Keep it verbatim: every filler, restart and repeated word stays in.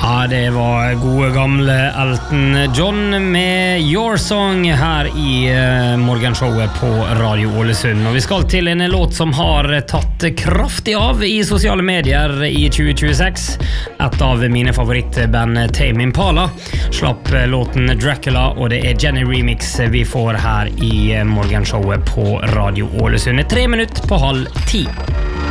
Ja, det var gode gamle Elton John med Your Song her i uh, morgenshowet på Radio Ålesund. Og vi skal til en låt som har tatt kraftig av i sosiale medier i tjue tjueseks. Et av mine favorittband, Tame Impala, slapp låten Dracula, og det er Jenny Remix vi får her i morgenshowet på Radio Ålesund. Tre minutter på halv ti.